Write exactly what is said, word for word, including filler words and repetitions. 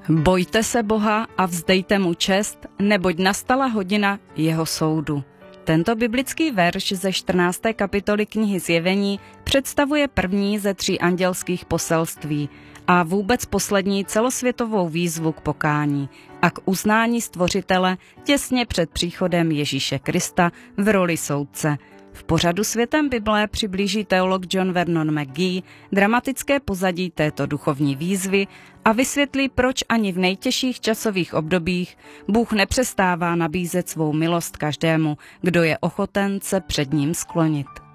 Bojte se Boha a vzdejte mu čest, neboť nastala hodina jeho soudu. Tento biblický verš ze čtrnácté kapitoly knihy Zjevení představuje první ze tří andělských poselství a vůbec poslední celosvětovou výzvu k pokání a k uznání Stvořitele těsně před příchodem Ježíše Krista v roli soudce. V pořadu Světem Bible přiblíží teolog John Vernon McGee dramatické pozadí této duchovní výzvy a vysvětlí, proč ani v nejtěžších časových obdobích Bůh nepřestává nabízet svou milost každému, kdo je ochoten se před ním sklonit.